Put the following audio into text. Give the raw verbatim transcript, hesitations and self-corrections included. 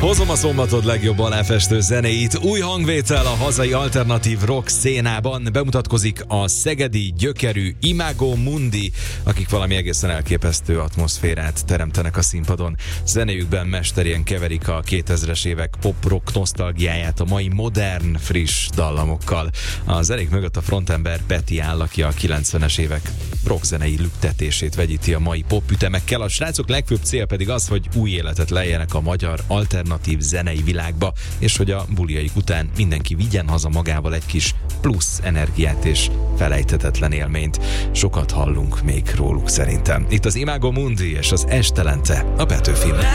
Hozom a szombatod legjobb aláfestő zenéit. Új hangvétel a hazai alternatív rock szénában. Bemutatkozik a szegedi gyökerű Imago Mundi, akik valami egészen elképesztő atmoszférát teremtenek a színpadon. Zenéjükben mesterien keverik a kétezres évek pop-rock nosztalgiáját a mai modern, friss dallamokkal. A zenék mögött a frontember Peti áll, aki a kilencvenes évek rockzenei lüktetését vegyíti a mai popütemekkel. A srácok legfőbb cél pedig az, hogy új életet lejjenek a magyar alternatív zenei világba, és hogy a buliaik után mindenki vigyen haza magával egy kis plusz energiát és felejthetetlen élményt. Sokat hallunk még róluk szerintem. Itt az Imago Mundi és az Estelente a Petőfin.